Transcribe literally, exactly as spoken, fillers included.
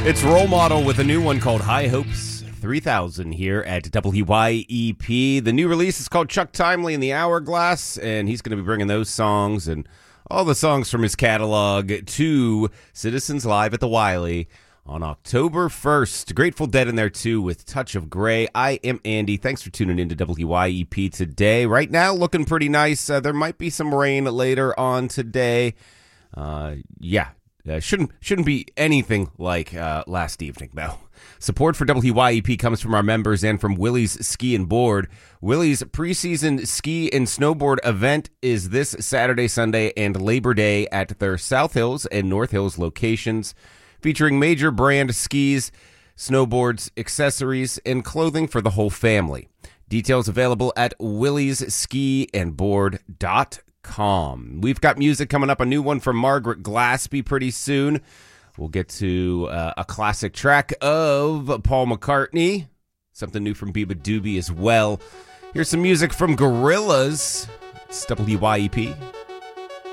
It's Role Model with a new one called High Hopes three thousand here at W Y E P. The new release is called Chuck Timely and the Hourglass, and he's going to be bringing those songs and all the songs from his catalog to Citizens Live at the Wiley on October first. Grateful Dead in there, too, with Touch of Grey. I am Andy. Thanks for tuning in to W Y E P today. Right now, looking pretty nice. Uh, there might be some rain later on today. Uh, yeah. Uh, shouldn't shouldn't be anything like uh, last evening, though. Support for W Y E P comes from our members and from Willie's Ski and Board. Willie's preseason ski and snowboard event is this Saturday, Sunday, and Labor Day at their South Hills and North Hills locations, featuring major brand skis, snowboards, accessories, and clothing for the whole family. Details available at willies ski and board dot com. Calm. We've got music coming up, a new one from Margaret Glaspie pretty soon. We'll get to uh, a classic track of Paul McCartney, something new from Biba Doobie as well. Here's some music from Gorillaz. It's W Y E P.